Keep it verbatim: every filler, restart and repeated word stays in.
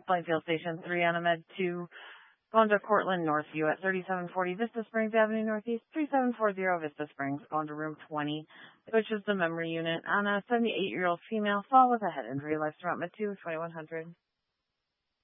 Plainfield Station three on a Med two, going to Cortland Northview at thirty-seven forty Vista Springs Avenue Northeast, three seven four zero Vista Springs, going to room twenty, which is the memory unit on a seventy-eight-year-old female, fall with a head injury, life throughout Med two, twenty-one hundred.